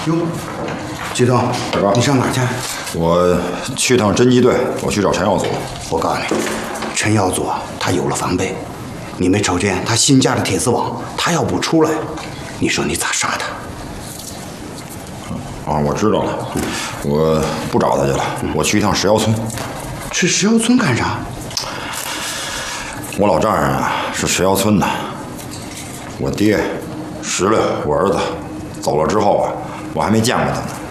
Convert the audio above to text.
哟，季东，你上哪儿去？ 我去趟侦缉队，我去找陈耀祖。 我告诉你，陈耀祖他有了防备，你没瞅见他新架的铁丝网？他要不出来，你说你咋杀他？ 啊，我知道了，我不找他去了，我去一趟石窑村。 去石窑村干啥？ 我老丈人啊是石窑村的，我爹石榴，我儿子走了之后啊，我还没见过他呢。